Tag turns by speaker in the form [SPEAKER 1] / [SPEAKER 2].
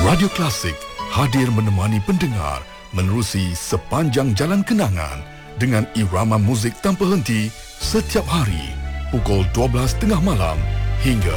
[SPEAKER 1] Radio Klasik hadir menemani pendengar menerusi sepanjang jalan kenangan dengan irama muzik tanpa henti setiap hari pukul 12 tengah malam hingga